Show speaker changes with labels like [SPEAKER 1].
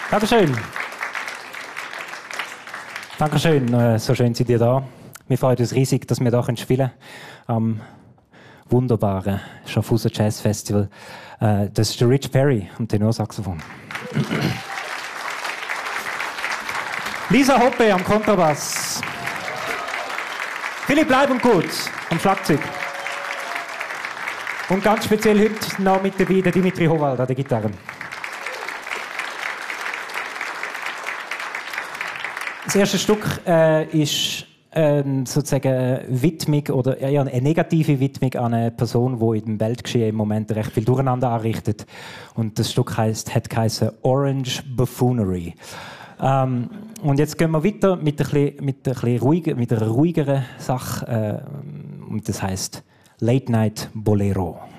[SPEAKER 1] Dankeschön. Dankeschön, so schön seid ihr da. Wir freuen uns riesig, dass wir hier spielen können. Am wunderbaren Schaffhauser Jazz Festival. Das ist der Rich Perry am Tenorsaxophon. Lisa Hoppe am Kontrabass. Philipp Leibundgut am Schlagzeug. Und ganz speziell heute noch mit dabei der Dimitri Howald an der Gitarre. Das erste Stück ist sozusagen eine Widmung oder eher eine negative Widmung an eine Person, die im Weltgeschehen im Moment recht viel Durcheinander anrichtet. Und das Stück hat geheißen Orange Buffoonery. Und jetzt gehen wir weiter mit einer ruhigeren Sache. Und das heisst Late Night Bolero.